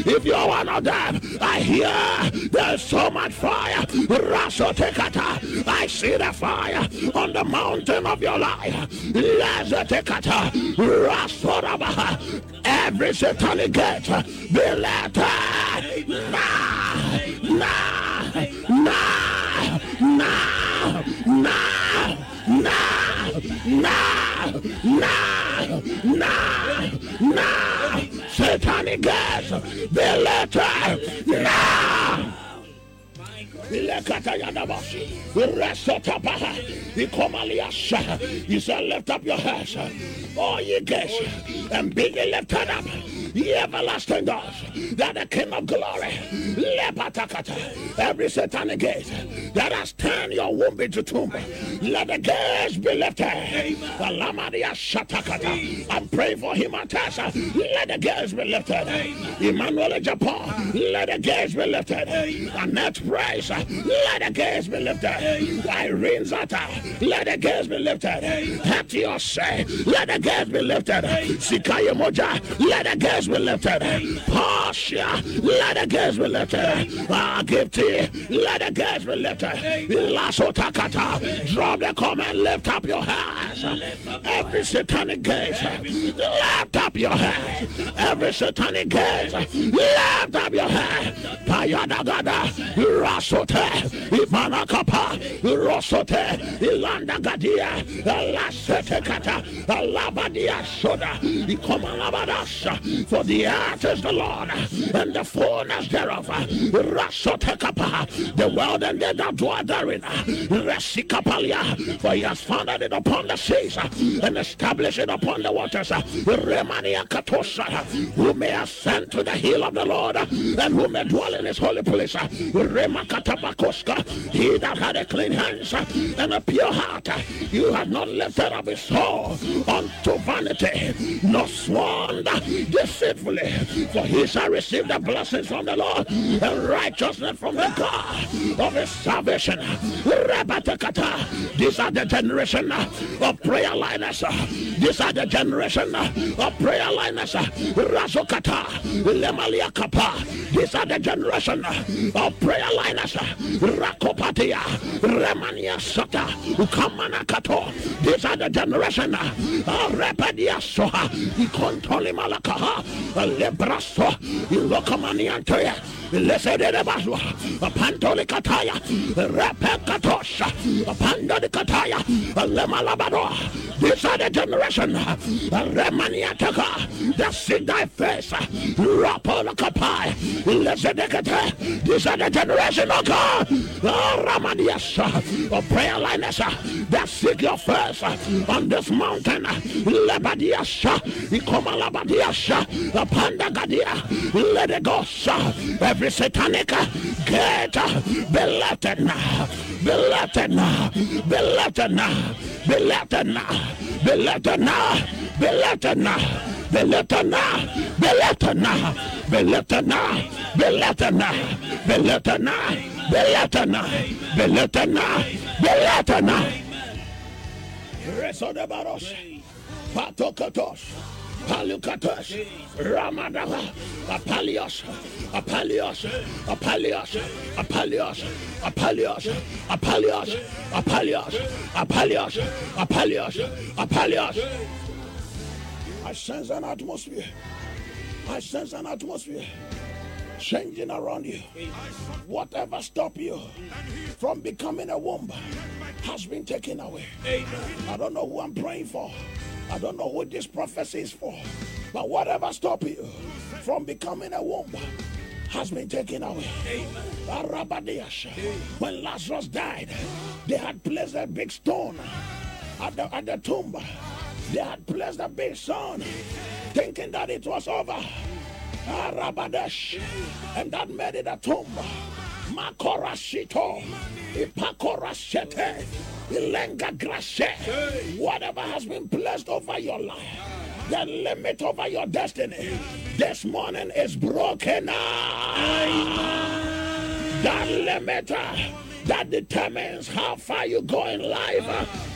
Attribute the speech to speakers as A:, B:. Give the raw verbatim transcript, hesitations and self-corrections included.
A: If you are one of them, I hear there's so much fire. Rasotekata. I see the fire on the mountain of your life. Lazotekata. Rasorabaha. Every satanic gate be let now, now, now, now, now, now, now, now, now, now, satanic gates, be let now. He said, lift up your heads, all ye gates, and be ye lifted up, ye everlasting doors, that the King of glory, every satanic gate that has turned your womb into tomb, let the gates be lifted. I'm praying for him, Atasha. Let the gates be lifted. Emmanuel Japan, let the gates be lifted. Annette Price, let the gates be lifted. Irene Zata, let the gates be lifted. Hatios, let the gates be lifted. Sikaya Moja, let the gates be lifted. Pasha, let the gates be lifted. Agipti, let the gates be lifted. Lasso Takata, drop the comment, lift up your hands. Every satanic gate, lift up your hands. Every satanic gate, lift up your hands. Payadagada, Rasote, Imanakapa, Rosote, Ilanda Gadia, Lasete Kata, Alabadia Soda, Ikomalabadasha, for the earth is the Lord, and the fullness thereof, Rasote Kapa, the world and they that dwell therein, Resikapalia, for he has founded it upon the seas, and established it upon the waters, Remania Katosa, who may ascend to the hill of the Lord, and who may dwell in his holy place, Remakatabakoska, he that had a clean hands and a pure heart, you have not lifted up his soul unto vanity, nor sworn deceitfully, for he shall receive the blessings from the Lord and righteousness from the God of his salvation. These are the generation of prayer liners. These are the generation of prayer liners. Razokata, Lemalia Kapa. These are the generation of prayer liners. Rakopatia, Remania Sota, Ukamana Kato. These are the generation of Repadia Soha, Ikontoli Malakaha, Lebraso, Ilokamani Antoya. Lese de Baswa, a Pantoli Kataya, Repekatosha, a Pandoli Kataya, a Lemalabado. These are the generation, a Remaniataka, that seek thy face, Rapola Kapai, Lese de Kate. These are the generation of God, Ramadiasa, of prayer liners that seek your face on this mountain, Lebadiasa, Ikomalabadiasa, a Pandagadia, let it go, every satanic gate be lifted now, be lifted now, be lifted now, be lifted now, be lifted now, be lifted now, be lifted now, be lifted now, be lifted now, be lifted now, be lifted now, be lifted now, be lifted now, be lifted now. Reso de Baros, Patokatos. Palukatos, Ramadava, Apalios, Apalios, Apalios, Apalios, Apalios, Apalios, Apalios, Apalios, Apalios, Apalios. I sense an atmosphere. I sense an atmosphere changing around you. Whatever stop you from becoming a womb has been taken away. I don't know who I'm praying for. I don't know what this prophecy is for, but whatever stop you from becoming a womb has been taken away. When Lazarus died, they had placed a big stone at the, at the tomb. They had placed a big stone, thinking that it was over. And that made it a tomb. Makorashito, Ipakorashete, Ilenga Grashe. Whatever has been placed over your life, the limit over your destiny, this morning is broken. That limit that determines how far you go in life